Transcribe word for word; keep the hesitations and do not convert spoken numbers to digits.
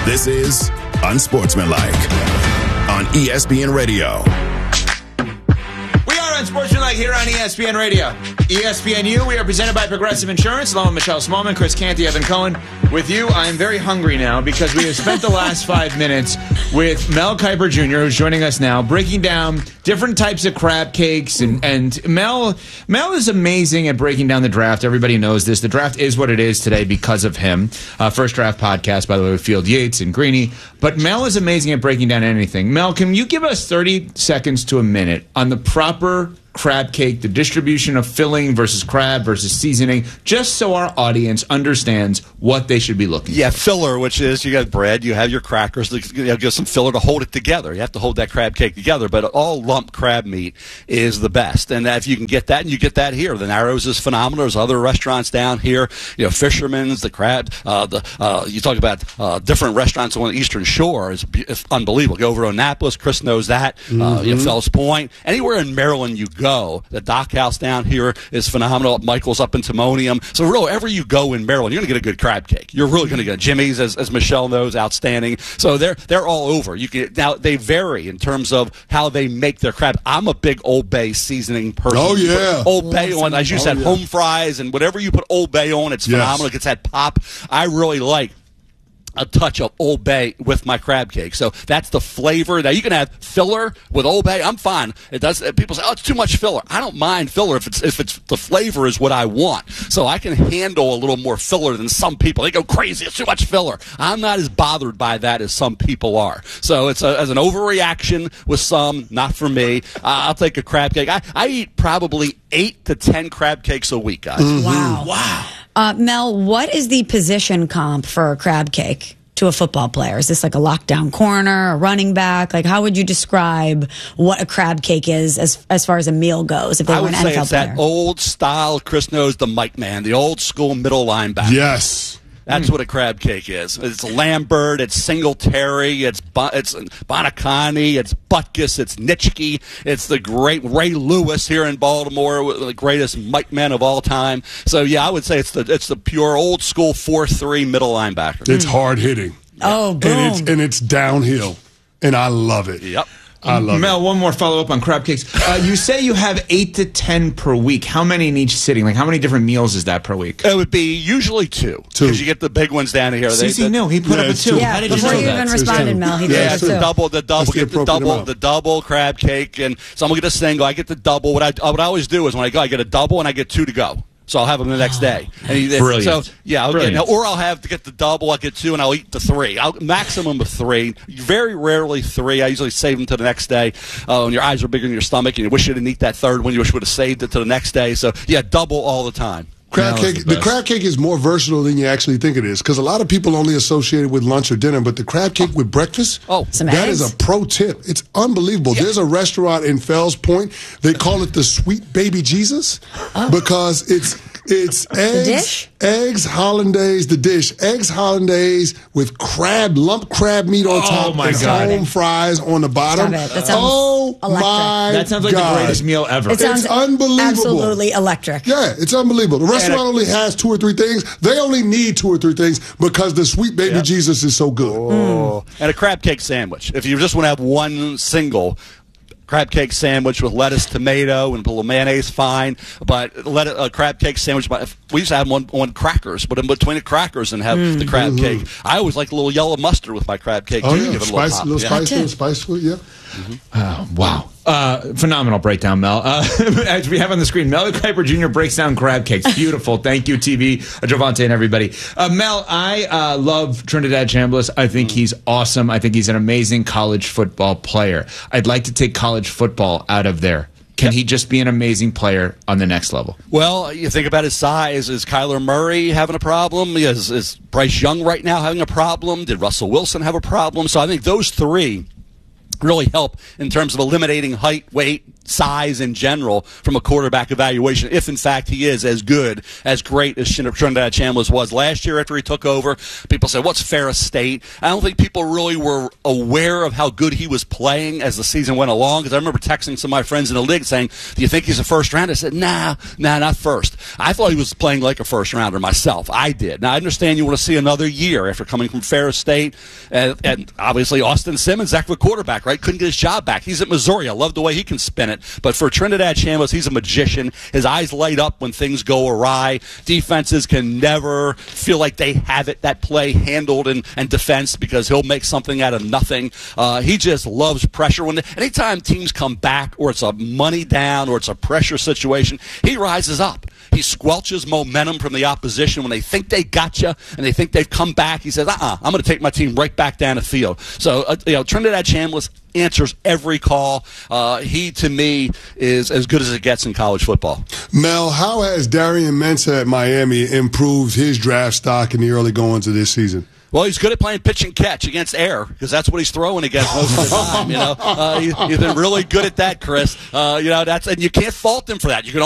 This is Unsportsmanlike on E S P N Radio. We are Unsportsmanlike here on E S P N Radio. E S P N U, we are presented by Progressive Insurance, along with Michelle Smallman, Chris Canty, Evan Cohen. With you, I am very hungry now because we have spent the last five minutes with Mel Kiper Junior, who's joining us now, breaking down different types of crab cakes. And, and Mel Mel is amazing at breaking down the draft. Everybody knows this. The draft is what it is today because of him. Uh, First Draft Podcast, by the way, with Field Yates and Greeny. But Mel is amazing at breaking down anything. Mel, can you give us thirty seconds to a minute on the proper crab cake, the distribution of filling versus crab versus seasoning, just so our audience understands what they should be looking yeah, for? Yeah, filler, which is you got bread, you have your crackers, you have get some filler to hold it together. You have to hold that crab cake together, but all lump crab meat is the best. And if you can get that, and you get that here, the Narrows is phenomenal. There's other restaurants down here, you know, Fisherman's, the crab, uh, the uh, you talk about uh, different restaurants on the Eastern Shore is it's unbelievable. Go over to Annapolis, Chris knows that. Mm-hmm. Uh, you know, Fells Point, anywhere in Maryland you go, the Dock House down here is phenomenal. Michael's up in Timonium. So really, wherever you go in Maryland, you're going to get a good crab cake. You're really going to get Jimmy's, as, as Michelle knows, outstanding. So they're they're all over. You can now they vary in terms of how they make their crab. I'm a big Old Bay seasoning person. Oh yeah, Old Bay on, as you oh, said, yeah. home fries and whatever you put Old Bay on, it's phenomenal. Yes. It gets that pop. I really like a touch of Old Bay with my crab cake. So that's the flavor. Now, you can have filler with Old Bay. I'm fine. It does. People say, oh, it's too much filler. I don't mind filler if it's if it's the flavor is what I want. So I can handle a little more filler than some people. They go crazy. It's too much filler. I'm not as bothered by that as some people are. So it's a, as an overreaction with some, not for me. Uh, I'll take a crab cake. I, I eat probably eight to ten crab cakes a week, guys. Mm-hmm. Wow. Wow. Uh, Mel, what is the position comp for a crab cake to a football player? Is this like a lockdown corner, a running back? Like, how would you describe what a crab cake is as as far as a meal goes? If they I were would an say N F L it's player, that old style. Chris knows the Mike man, the old school middle linebacker. Yes. That's mm. what a crab cake is. It's Lambert, it's Singletary, it's Bo- it's Bonacani, it's Butkus, it's Nitschke, it's the great Ray Lewis here in Baltimore, the greatest Mike man of all time. So yeah, I would say it's the it's the pure old school four three middle linebacker. It's hard hitting. Oh, boom. And it's, and it's downhill, and I love it. Yep. I love Mel, it. one more follow-up on crab cakes. Uh, you say you have eight to ten per week. How many in each sitting? Like, how many different meals is that per week? It would be usually two. Two. Because you get the big ones down here. C C knew. He put Yeah, up a it's two. two. yeah, How did you before know you that? even responded, two. Mel, he Yeah, did Yeah, it it's the too. double, the double, That's the get the appropriate double, amount. the double crab cake, and someone get a single. I get the double. What I what I always do is when I go, I get a double and I get two to go. So I'll have them the next day. And he, Brilliant. So yeah, I'll get, Brilliant. or I'll have to get the double. I'll get two, and I'll eat the three. I'll maximum of three. Very rarely three. I usually save them to the next day. Uh, when your eyes are bigger than your stomach, and you wish you didn't eat that third one, you wish you would have saved it to the next day. So yeah, double all the time. Crab Mel is cake. the The, best. crab cake is more versatile than you actually think it is, because a lot of people only associate it with lunch or dinner. But the crab cake with breakfast, Oh. Some that eggs? is a pro tip. It's unbelievable. There's a restaurant in Fells Point. They call it the Sweet Baby Jesus because it's it's eggs, dish? eggs hollandaise, the dish, eggs hollandaise with crab, lump crab meat on Oh, top, my and God. home fries on the bottom. Stop it. That sounds oh electric. my That sounds like God. the greatest meal ever. It sounds It's unbelievable. absolutely electric. Yeah, it's unbelievable. The restaurant only has two or three things. They only need two or three things because the Sweet Baby Yep. Jesus is so good. Oh. And a crab cake sandwich. If you just want to have one single crab cake sandwich with lettuce, tomato, and a little mayonnaise, fine. But let a crab cake sandwich. We used to have one on crackers, put in between the crackers and have the crab cake. I always like a little yellow mustard with my crab cake. Oh, too, yeah. give it a Spice, pop. little Yeah. spice, little spice to it, yeah. Oh, wow. Uh, phenomenal breakdown, Mel. Uh, as we have on the screen, Mel Kiper Junior breaks down crab cakes. Beautiful. Thank you, T V, uh, Javante, and everybody. Uh, Mel, I uh, love Trinidad Chambliss. I think mm. he's awesome. I think he's an amazing college football player. I'd like to take college football out of there. Can yep. he just be an amazing player on the next level? Well, you think about his size. Is Kyler Murray having a problem? Is, is Bryce Young right now having a problem? Did Russell Wilson have a problem? So I think those three really help in terms of eliminating height, weight, size in general from a quarterback evaluation, if in fact he is as good, as great as Trinidad Chambliss was last year after he took over. People said, what's Ferris State? I don't think people really were aware of how good he was playing as the season went along, because I remember texting some of my friends in the league saying, do you think he's a first rounder? I said, nah, nah, not first. I thought he was playing like a first rounder myself. I did. Now, I understand you want to see another year after coming from Ferris State, and, and obviously Austin Simmons, heck of a quarterback, right? Couldn't get his job back. He's at Missouri. I love the way he can spin it. But for Trinidad Chambliss, he's a magician. His eyes light up when things go awry. Defenses can never feel like they have it, that play handled in, and defense, because he'll make something out of nothing. Uh, he just loves pressure. When anytime teams come back, or it's a money down, or it's a pressure situation, he rises up. He squelches momentum from the opposition when they think they got you and they think they've come back. He says, uh-uh, I'm going to take my team right back down the field. So, uh, you know, Trinidad Chambliss answers every call. Uh, he, to me, is as good as it gets in college football. Mel, how has Darian Mensah at Miami improved his draft stock in the early goings of this season? Well, he's good at playing pitch and catch against air, because that's what he's throwing against most of the time. You know, uh, he, he's been really good at that, Chris. Uh, you know, that's and you can't fault him for that. You can